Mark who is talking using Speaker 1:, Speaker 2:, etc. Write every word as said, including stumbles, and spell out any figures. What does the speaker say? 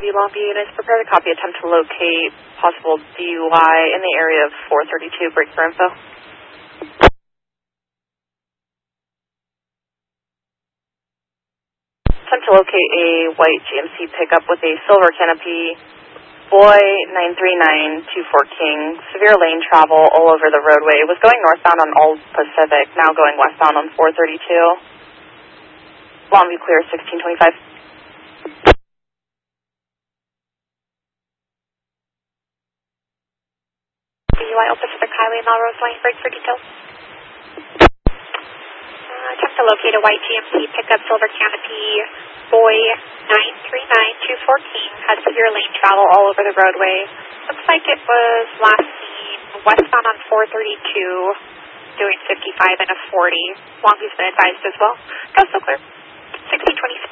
Speaker 1: Longview, Longview units, prepare to copy, attempt to locate possible D U I in the area of four thirty-two, break for info. Attempt to locate a white G M C pickup with a silver canopy, boy nine three nine two four King, severe lane travel all over the roadway. It was going northbound on Old Pacific, now going westbound on four thirty-two. Longview clear, sixteen twenty-five. D U I Old Pacific Highway, Melrose Lane, break for details. Uh, attempt to locate a white G M C pickup, silver canopy, boy nine three nine two four King, has severe lane travel all over the roadway. Looks like it was last seen westbound on four thirty-two, doing fifty-five and a forty. Longview's been advised as well. Go still clear. sixteen twenty-six.